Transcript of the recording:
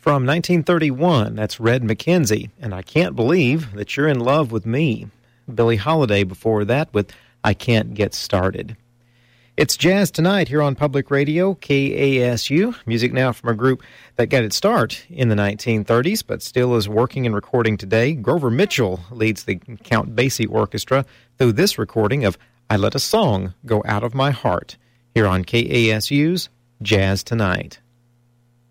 From 1931, that's Red McKenzie, and I Can't Believe That You're in Love with Me. Billie Holiday before that with I Can't Get Started. It's Jazz Tonight here on Public Radio, KASU. Music now from a group that got its start in the 1930s, but still is working and recording today. Grover Mitchell leads the Count Basie Orchestra through this recording of I Let a Song Go Out of My Heart here on KASU's Jazz Tonight.